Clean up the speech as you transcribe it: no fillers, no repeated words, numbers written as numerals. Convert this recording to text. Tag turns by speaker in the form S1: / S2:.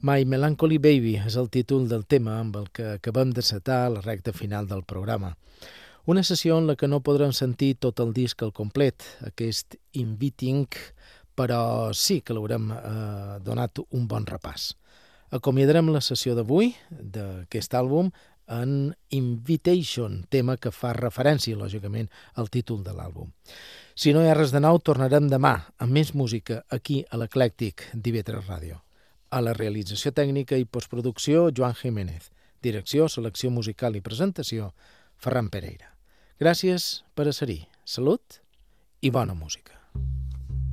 S1: My Melancholy Baby és el títol del tema amb el que acabem de setar la recta final del programa. Una sessió en la que no podrem sentir tot el disc al complet, aquest Inviting, però sí que l'haurem donat un bon repàs. Acomiadarem la sessió d'avui, d'aquest àlbum, en Invitation, tema que fa referència, lògicament, al títol de l'àlbum. Si no hi ha res de nou, tornarem demà amb més música aquí a l'Eclèctic d'IV3 Ràdio. A la realització tècnica i postproducció, Joan Jiménez. Direcció, selecció musical i presentació, Ferran Pereira. Gràcies per ser-hi. Salut i bona música.